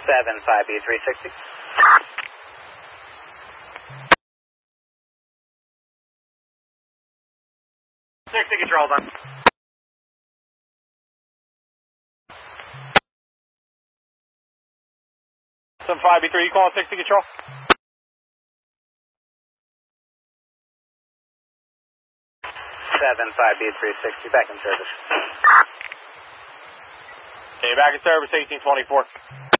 75B360. 60 control done. 75B3, you call 60 control? Seven 5B360, back in service. Okay, back in service, 1824.